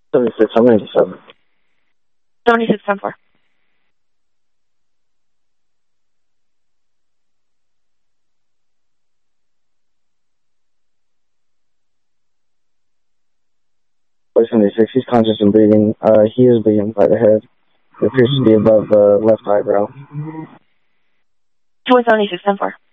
76, I'm 97. 76, 10-4. Boy 76, he's conscious and breathing. He is bleeding by the head. It appears to be above the left eyebrow. Boy 76, 10-4.